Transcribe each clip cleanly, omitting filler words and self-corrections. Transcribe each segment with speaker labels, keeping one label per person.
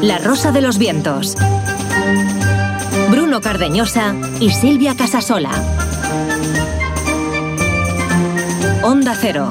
Speaker 1: La Rosa de los Vientos. Bruno Cardeñosa y Silvia Casasola. Onda Cero.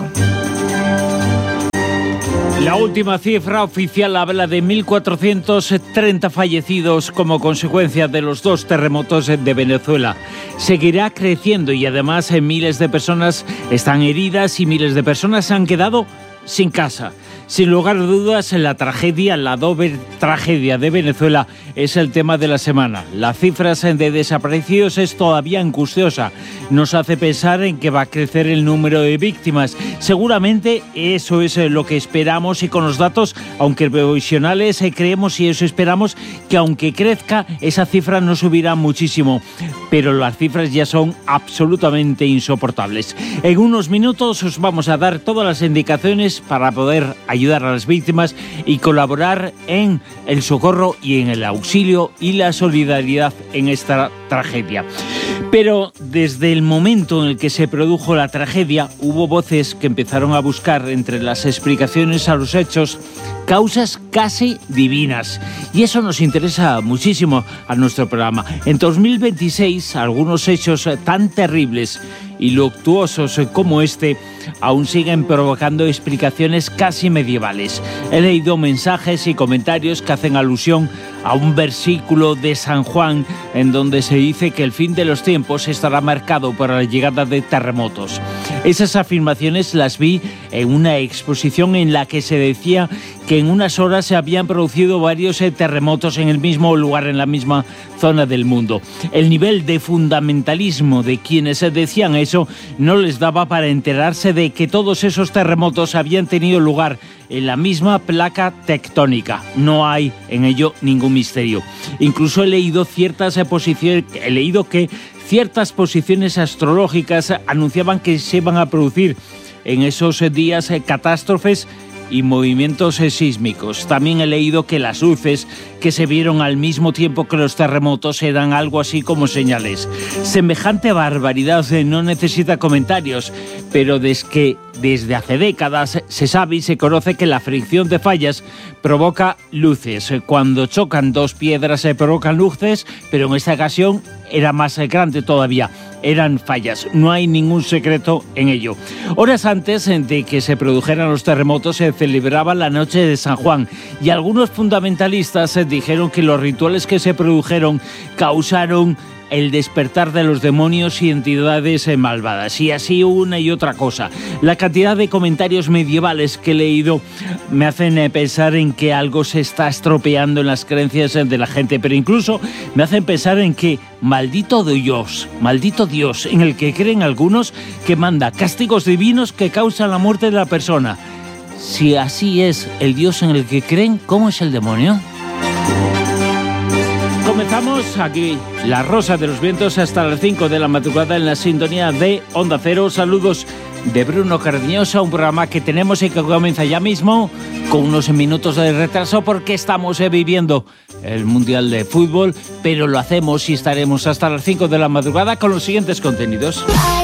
Speaker 2: La última cifra oficial habla de 1.430 fallecidos como consecuencia de los 2 terremotos de Venezuela. Seguirá creciendo y además miles de personas están heridas y miles de personas se han quedado sin casa. Sin lugar a dudas, la doble tragedia de Venezuela es el tema de la semana. Las cifras de desaparecidos es todavía angustiosa. Nos hace pensar en que va a crecer el número de víctimas. Seguramente eso es lo que esperamos y con los datos, aunque provisionales, creemos y eso esperamos que aunque crezca, esa cifra no subirá muchísimo. Pero las cifras ya son absolutamente insoportables. En unos minutos os vamos a dar todas las indicaciones para poder ayudar a las víctimas y colaborar en el socorro y en el auxilio y la solidaridad en esta tragedia. Pero desde el momento en el que se produjo la tragedia, hubo voces que empezaron a buscar entre las explicaciones a los hechos causas casi divinas. Y eso nos interesa muchísimo a nuestro programa. En 2026, algunos hechos tan terribles y luctuosos como este aún siguen provocando explicaciones casi medievales. He leído mensajes y comentarios que hacen alusión a un versículo de San Juan en donde se dice que el fin de los tiempos estará marcado por la llegada de terremotos. Esas afirmaciones las vi en una exposición en la que se decía que en unas horas se habían producido varios terremotos en el mismo lugar, en la misma zona del mundo. El nivel de fundamentalismo de quienes decían eso no les daba para enterarse de que todos esos terremotos habían tenido lugar en la misma placa tectónica. No hay en ello ningún misterio. Incluso he leído que ciertas posiciones astrológicas anunciaban que se iban a producir en esos días catástrofes y movimientos sísmicos. También he leído que las luces que se vieron al mismo tiempo que los terremotos eran algo así como señales. Semejante barbaridad no necesita comentarios, pero desde hace décadas se sabe y se conoce que la fricción de fallas provoca luces. Cuando chocan 2 piedras se provocan luces, pero en esta ocasión era más grande todavía. Eran fallas, no hay ningún secreto en ello. Horas antes de que se produjeran los terremotos se celebraba la noche de San Juan y algunos fundamentalistas dijeron que los rituales que se produjeron causaron el despertar de los demonios y entidades malvadas, y así una y otra cosa. La cantidad de comentarios medievales que he leído me hacen pensar en que algo se está estropeando en las creencias de la gente, pero incluso me hacen pensar en que maldito Dios en el que creen algunos, que manda castigos divinos que causan la muerte de la persona. Si así es el Dios en el que creen, ¿cómo es el demonio? Comenzamos aquí, La Rosa de los Vientos, hasta las 5 de la madrugada en la sintonía de Onda Cero. Saludos de Bruno Cardeñosa, un programa que tenemos y que comienza ya mismo con unos minutos de retraso porque estamos viviendo el Mundial de Fútbol, pero lo hacemos y estaremos hasta las 5 de la madrugada con los siguientes contenidos.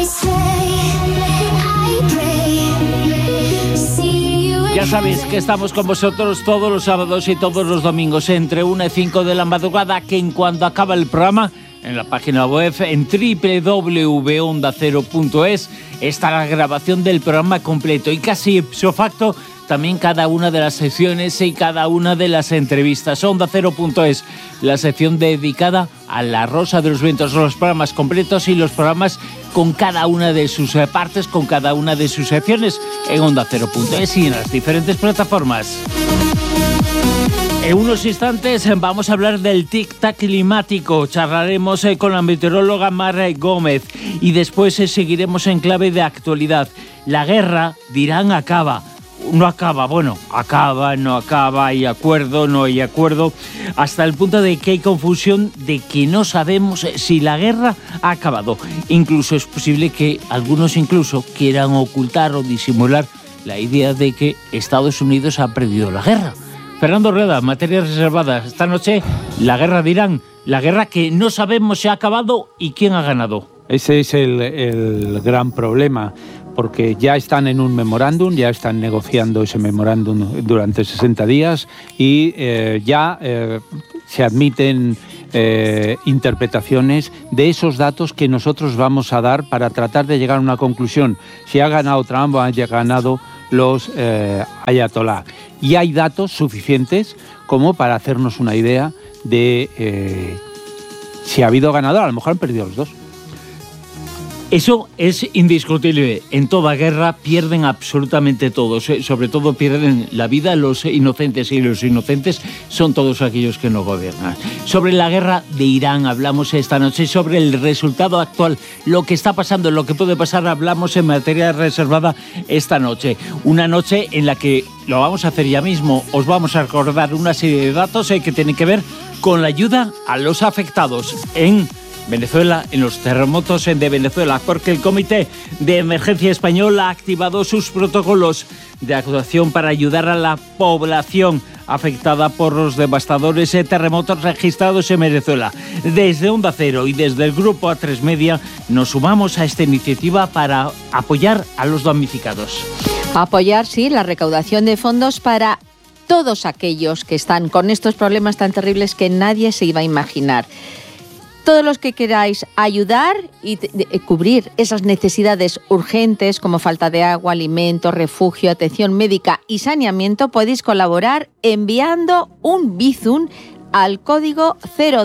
Speaker 2: Ya sabéis que estamos con vosotros todos los sábados y todos los domingos entre 1 y 5 de la madrugada, que en cuanto acaba el programa, en la página web en www.ondacero.es está la grabación del programa completo y casi ipso facto también cada una de las secciones y cada una de las entrevistas. Ondacero.es, la sección dedicada a La Rosa de los Vientos, los programas completos y los programas con cada una de sus partes, con cada una de sus secciones en Ondacero.es y en las diferentes plataformas. En unos instantes vamos a hablar del tic-tac climático. Charlaremos con la meteoróloga Mar Gómez y después seguiremos en clave de actualidad. La guerra, dirán, acaba. No acaba, bueno, acaba, no acaba, hay acuerdo, no hay acuerdo, hasta el punto de que hay confusión de que no sabemos si la guerra ha acabado. Incluso es posible que algunos incluso quieran ocultar o disimular la idea de que Estados Unidos ha perdido la guerra. Fernando Rueda, materias reservadas. Esta noche, la guerra de Irán, la guerra que no sabemos si ha acabado y quién ha ganado.
Speaker 3: Ese es el gran problema, porque ya están en un memorándum, ya están negociando ese memorándum durante 60 días y se admiten interpretaciones de esos datos que nosotros vamos a dar para tratar de llegar a una conclusión. Si ha ganado Trump o han ganado los ayatolá. Y hay datos suficientes como para hacernos una idea de si ha habido ganador. A lo mejor han perdido los dos.
Speaker 2: Eso es indiscutible. En toda guerra pierden absolutamente todos. Sobre todo pierden la vida los inocentes, y los inocentes son todos aquellos que no gobiernan. Sobre la guerra de Irán hablamos esta noche, sobre el resultado actual, lo que está pasando, lo que puede pasar, hablamos en materia reservada esta noche. Una noche en la que lo vamos a hacer ya mismo. Os vamos a recordar una serie de datos que tienen que ver con la ayuda a los afectados en Venezuela, en los terremotos de Venezuela, porque el Comité de Emergencia Español ha activado sus protocolos de actuación para ayudar a la población afectada por los devastadores terremotos registrados en Venezuela. Desde Onda Cero y desde el grupo A3 Media nos sumamos a esta iniciativa para apoyar a los damnificados.
Speaker 4: Apoyar, sí, la recaudación de fondos para todos aquellos que están con estos problemas tan terribles que nadie se iba a imaginar. Todos los que queráis ayudar y cubrir esas necesidades urgentes como falta de agua, alimentos, refugio, atención médica y saneamiento, podéis colaborar enviando un Bizum al código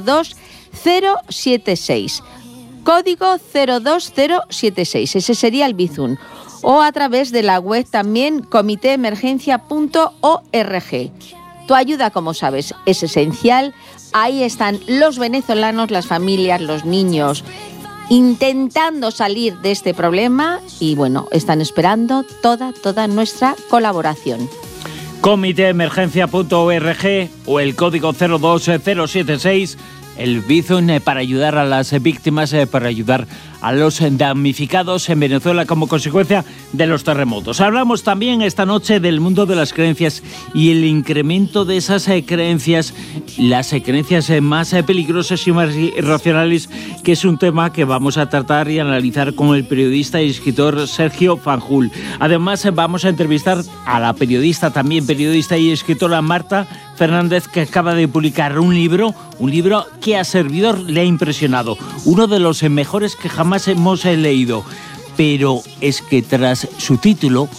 Speaker 4: 02076. Código 02076, ese sería el Bizum. O a través de la web también comiteemergencia.org. Tu ayuda, como sabes, es esencial. Ahí están los venezolanos, las familias, los niños, intentando salir de este problema y, bueno, están esperando toda nuestra colaboración.
Speaker 2: Comiteemergencia.org o el código 02076, el Bizum para ayudar a las víctimas, para ayudar a los damnificados en Venezuela como consecuencia de los terremotos. Hablamos también esta noche del mundo de las creencias y el incremento de esas creencias, las creencias más peligrosas y más irracionales, que es un tema que vamos a tratar y analizar con el periodista y escritor Sergio Fanjul. Además, vamos a entrevistar a la periodista, también periodista y escritora Marta Fernández, que acaba de publicar un libro que a servidor le ha impresionado, uno de los mejores que jamás hemos leído, pero es que tras su título,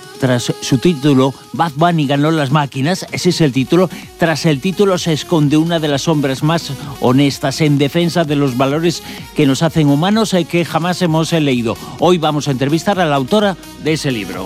Speaker 2: Bad Bunny ganó las máquinas, ese es el título. Tras el título se esconde una de las sombras más honestas en defensa de los valores que nos hacen humanos que jamás hemos leído. Hoy vamos a entrevistar a la autora de ese libro.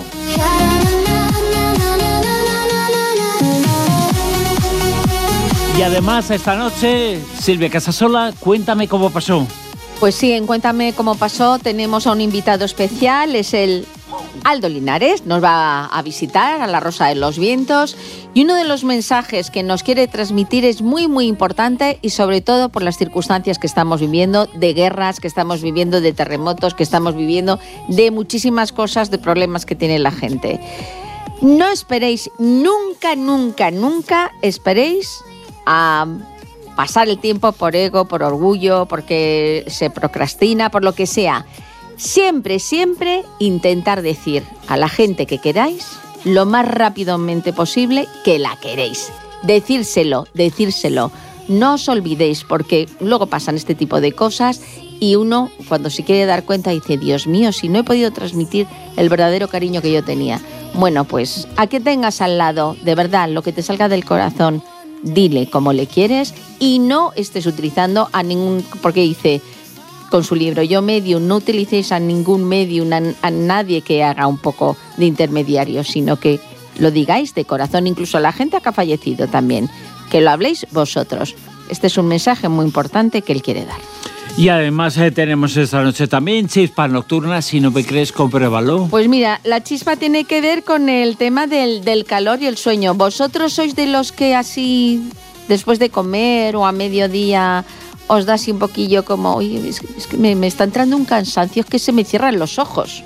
Speaker 2: Y además esta noche, Silvia Casasola, cuéntame cómo pasó.
Speaker 4: Pues sí, en Cuéntame cómo pasó tenemos a un invitado especial, es el Aldo Linares, nos va a visitar a la Rosa de los Vientos y uno de los mensajes que nos quiere transmitir es muy importante y sobre todo por las circunstancias que estamos viviendo, de guerras, que estamos viviendo de terremotos, que estamos viviendo de muchísimas cosas, de problemas que tiene la gente. No esperéis, nunca esperéis a pasar el tiempo por ego, por orgullo, porque se procrastina, por lo que sea. Siempre intentar decir a la gente que queráis lo más rápidamente posible que la queréis. Decírselo. No os olvidéis, porque luego pasan este tipo de cosas y uno, cuando se quiere dar cuenta, dice, Dios mío, si no he podido transmitir el verdadero cariño que yo tenía. Bueno, pues a que tengas al lado, de verdad, lo que te salga del corazón, dile como le quieres y no estés utilizando a ningún, porque dice con su libro Yo Medium, no utilicéis a ningún medium, a nadie que haga un poco de intermediario, sino que lo digáis de corazón, incluso a la gente que ha fallecido también, que lo habléis vosotros. Este es un mensaje muy importante que él quiere dar.
Speaker 2: Y además tenemos esta noche también chispa nocturna, si no me crees, compruébalo.
Speaker 4: Pues mira, la chispa tiene que ver con el tema del calor y el sueño. ¿Vosotros sois de los que así, después de comer o a mediodía, os da así un poquillo como, oye, es que me está entrando un cansancio, es que se me cierran los ojos?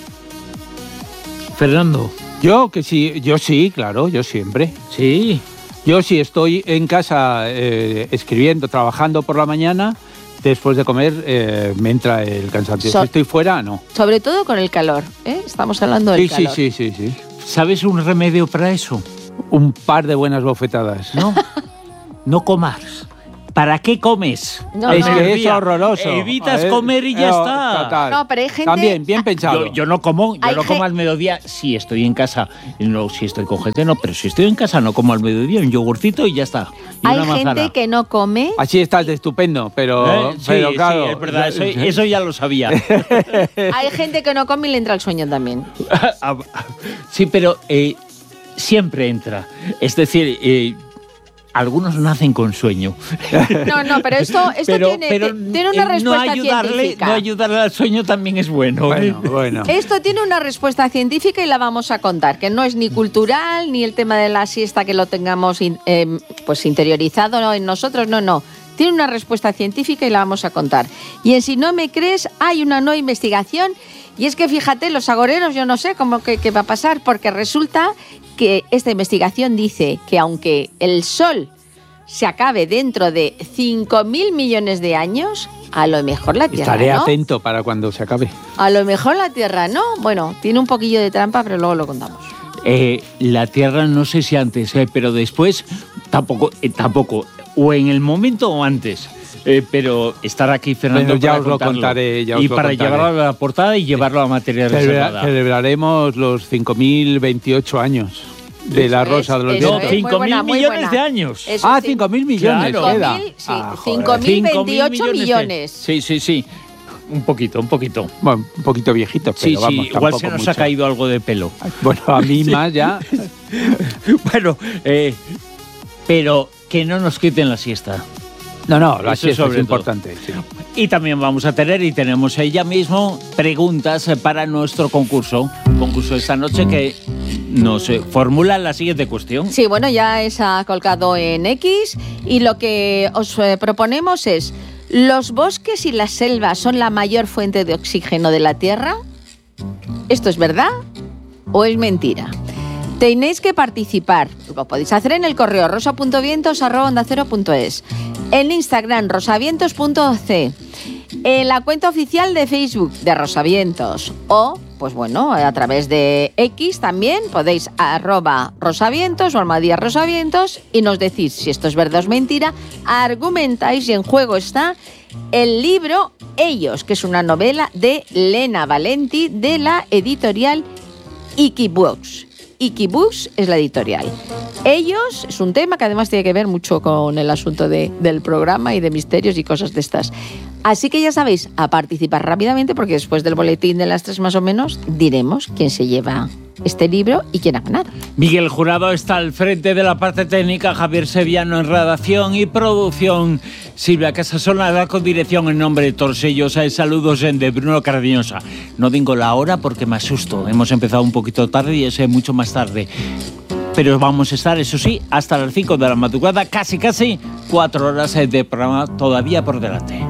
Speaker 2: Fernando.
Speaker 3: Yo sí, claro, yo siempre.
Speaker 2: Sí.
Speaker 3: Yo sí estoy en casa escribiendo, trabajando por la mañana, después de comer me entra el cansancio. Si estoy fuera, no.
Speaker 4: Sobre todo con el calor, ¿eh? Estamos hablando del calor.
Speaker 3: Sí.
Speaker 2: ¿Sabes un remedio para eso?
Speaker 3: Un par de buenas bofetadas.
Speaker 2: No comas. ¿Para qué comes?
Speaker 4: No,
Speaker 3: es que es horroroso.
Speaker 2: Evitas comer y ya está.
Speaker 3: Total.
Speaker 4: No, pero hay gente...
Speaker 3: También, bien pensado.
Speaker 2: Yo no como, al mediodía si estoy en casa. No, si estoy con gente no, pero si estoy en casa no como al mediodía, un yogurcito y ya está. Y
Speaker 4: hay
Speaker 2: una manzana.
Speaker 4: gente que no come...
Speaker 3: Así estás de estupendo, pero claro.
Speaker 2: Sí, es verdad, eso ya lo sabía.
Speaker 4: Hay gente que no come y le entra el sueño también.
Speaker 2: Sí, pero siempre entra. Es decir... algunos nacen con sueño.
Speaker 4: No, pero esto tiene una respuesta científica.
Speaker 2: No ayudarle al sueño también es bueno.
Speaker 3: Bueno.
Speaker 4: Esto tiene una respuesta científica y la vamos a contar, que no es ni cultural, ni el tema de la siesta que lo tengamos pues interiorizado en nosotros, no. Tiene una respuesta científica y la vamos a contar. Y en Si no me crees, hay una nueva investigación. Y es que fíjate, los agoreros, yo no sé cómo qué va a pasar, porque resulta que esta investigación dice que aunque el Sol se acabe dentro de 5.000 millones de años, a lo mejor la Tierra
Speaker 3: Estaré
Speaker 4: no.
Speaker 3: atento para cuando se acabe.
Speaker 4: A lo mejor la Tierra no. Bueno, tiene un poquillo de trampa, pero luego lo contamos.
Speaker 2: La Tierra no sé si antes, pero después tampoco. O en el momento o antes. Pero estar aquí, Fernando,
Speaker 3: bueno, ya
Speaker 2: para
Speaker 3: os lo contaré.
Speaker 2: Llevarlo a la portada y llevarlo a materia reservada.
Speaker 3: Celebraremos los 5.028 años de la Rosa de los Vientos.
Speaker 2: 5.000 millones de años.
Speaker 3: 5.000 millones.
Speaker 2: Claro.
Speaker 3: Queda.
Speaker 4: 5.028 millones.
Speaker 2: Sí. Un poquito.
Speaker 3: Bueno, un poquito viejito, pero vamos,
Speaker 2: igual se nos
Speaker 3: mucho.
Speaker 2: ha caído algo de pelo.
Speaker 3: Bueno, a mí más ya.
Speaker 2: Bueno, pero que no nos quiten la siesta.
Speaker 3: No, la siesta es
Speaker 2: todo
Speaker 3: importante. Sí.
Speaker 2: Y también vamos a tener, y tenemos ella mismo, preguntas para nuestro concurso. Concurso esta noche que nos formula la siguiente cuestión.
Speaker 4: Sí, bueno, ya se ha colgado en X y lo que os proponemos es: ¿los bosques y las selvas son la mayor fuente de oxígeno de la Tierra? ¿Esto es verdad o es mentira? Tenéis que participar. Lo podéis hacer en el correo rosa.vientos@ondacero.es, en Instagram rosavientos.c, en la cuenta oficial de Facebook de Rosavientos, o, pues bueno, a través de X también podéis @rosavientos o @rosavientos y nos decís si esto es verdad o es mentira, argumentáis y en juego está el libro Ellos, que es una novela de Lena Valenti de la editorial Ikibooks. Ikibooks es la editorial. Ellos es un tema que además tiene que ver mucho con el asunto del programa y de misterios y cosas de estas. Así que ya sabéis, a participar rápidamente, porque después del boletín de las 3 más o menos diremos quién se lleva este libro y quién ha ganado.
Speaker 2: Miguel Jurado está al frente de la parte técnica, Javier Sevillano en redacción y producción, Silvia Casasola con dirección en nombre de Torsellos. Saludos de Bruno Cardeñosa. No digo la hora porque me asusto. Hemos empezado un poquito tarde y es mucho más tarde. Pero vamos a estar, eso sí, hasta las 5 de la madrugada, casi 4 horas de programa todavía por delante.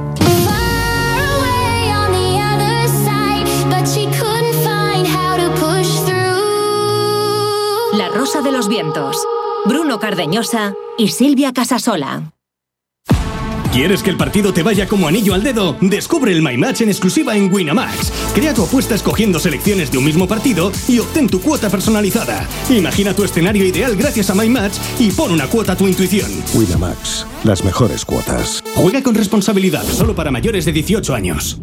Speaker 1: La Rosa de los Vientos. Bruno Cardeñosa y Silvia Casasola.
Speaker 5: ¿Quieres que el partido te vaya como anillo al dedo? Descubre el My Match en exclusiva en Winamax. Crea tu apuesta escogiendo selecciones de un mismo partido y obtén tu cuota personalizada. Imagina tu escenario ideal gracias a My Match y pon una cuota a tu intuición.
Speaker 6: Winamax, las mejores cuotas.
Speaker 5: Juega con responsabilidad, solo para mayores de 18 años.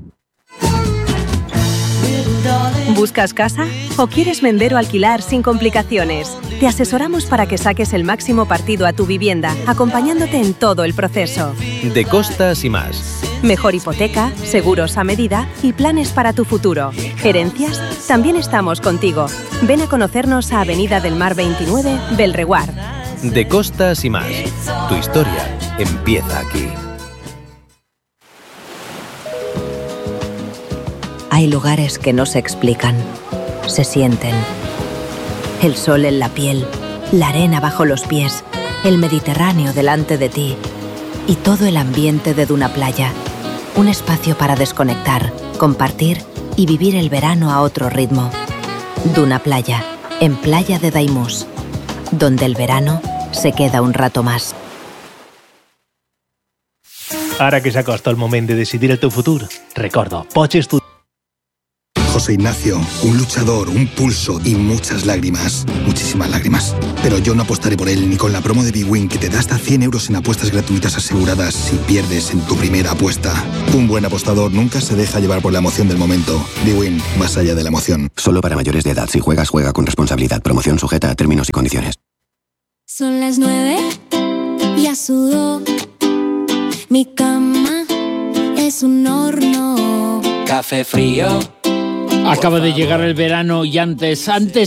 Speaker 7: ¿Buscas casa? ¿O quieres vender o alquilar sin complicaciones? Te asesoramos para que saques el máximo partido a tu vivienda, acompañándote en todo el proceso.
Speaker 8: De Costas y más.
Speaker 7: Mejor hipoteca, seguros a medida y planes para tu futuro. ¿Herencias? También estamos contigo. Ven a conocernos a Avenida del Mar 29, Belreguard.
Speaker 8: De Costas y más. Tu historia empieza aquí.
Speaker 9: Hay lugares que no se explican, se sienten. El sol en la piel, la arena bajo los pies, el Mediterráneo delante de ti y todo el ambiente de Duna Playa. Un espacio para desconectar, compartir y vivir el verano a otro ritmo. Duna Playa, en Playa de Daimús, donde el verano se queda un rato más.
Speaker 10: Ara que s'acosta el moment de decidir el teu futur, recordo, pots estudiar.
Speaker 11: José Ignacio, un luchador, un pulso y muchas lágrimas. Muchísimas lágrimas. Pero yo no apostaré por él ni con la promo de bwin que te da hasta 100 euros en apuestas gratuitas aseguradas si pierdes en tu primera apuesta. Un buen apostador nunca se deja llevar por la emoción del momento. bwin, más allá de la emoción.
Speaker 12: Solo para mayores de edad. Si juegas, juega con responsabilidad. Promoción sujeta a términos y condiciones.
Speaker 13: Son las 9, ya sudó. Mi cama es un horno.
Speaker 14: Café frío.
Speaker 2: Acaba de llegar el verano y antes